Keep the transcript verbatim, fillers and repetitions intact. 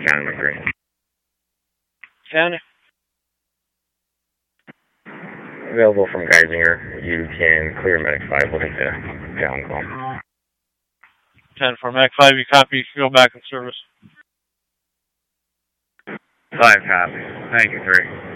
County McCree. County? Available from Geisinger. You can clear Medic five. We'll take the down call. ten for Mac five, you copy. You can go back in service. five copy. Thank you, three.